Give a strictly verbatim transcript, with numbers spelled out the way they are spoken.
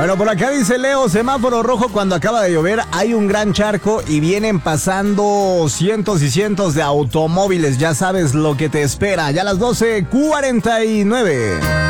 Bueno, por acá dice Leo, semáforo rojo cuando acaba de llover, hay un gran charco y vienen pasando cientos y cientos de automóviles, ya sabes lo que te espera, ya a las doce cuarenta y nueve.